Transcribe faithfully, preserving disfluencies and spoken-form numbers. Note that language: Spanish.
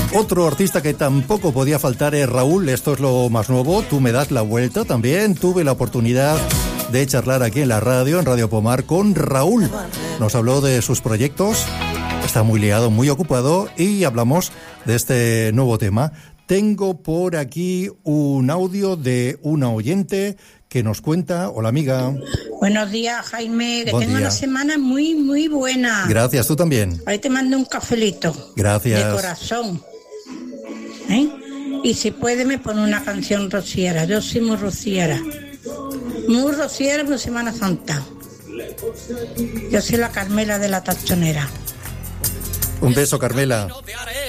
Otro artista que tampoco podía faltar es Raúl. Esto es lo más nuevo. Tú me das la vuelta también. Tuve la oportunidad de charlar aquí en la radio, en Radio Pomar, con Raúl. Nos habló de sus proyectos. Está muy liado, muy ocupado, y hablamos de este nuevo tema. Tengo por aquí un audio de una oyente que nos cuenta. Hola, amiga. Buenos días, Jaime, que Buen tenga día. una semana muy, muy buena. Gracias, tú también. Ahí te mando un cafelito. Gracias. De corazón. ¿Eh? Y si puede me pone una canción rociera. Yo soy muy rociera. Muy rociera por Semana Santa. Yo soy la Carmela de la Tachonera. Un beso, Carmela.